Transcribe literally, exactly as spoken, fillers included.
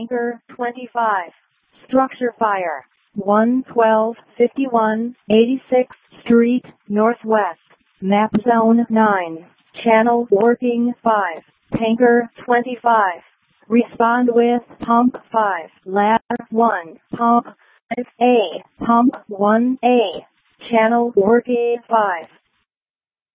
Tanker twenty-five. Structure fire. one twelve fifty-one eighty-sixth Street, Northwest. Map Zone nine. Channel working five. Tanker twenty-five. Respond with Pump five. Ladder one. Pump five A. Pump one A. Channel working five.